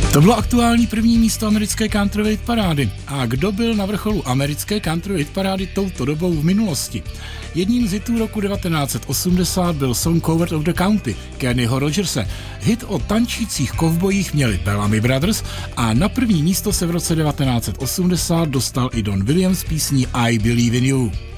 To bylo aktuální první místo americké country hitparády. A kdo byl na vrcholu americké country hitparády touto dobou v minulosti? Jedním z hitů roku 1980 byl song Coward of the County Kennyho Rogerse. Hit o tančících kovbojích měli Bellamy Brothers a na první místo se v roce 1980 dostal i Don Williams s písní I Believe in You.